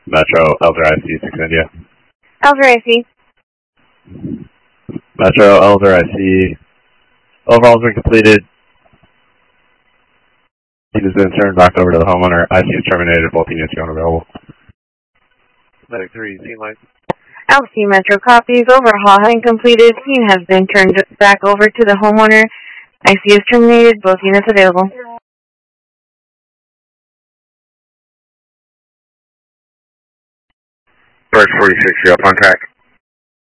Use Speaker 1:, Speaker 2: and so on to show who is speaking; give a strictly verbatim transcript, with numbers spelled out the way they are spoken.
Speaker 1: Metro, Elder I C, six India.
Speaker 2: Elder I C.
Speaker 1: Metro, Elder I C. Overall's been completed. It has been turned back over to the homeowner. I C is terminated. Both units are unavailable. Medic three, scene line.
Speaker 2: L C Metro copies. Overhaul having completed. Scene has been turned back over to the homeowner. I C is terminated. Both units available.
Speaker 3: Bird forty-six, you're up on track.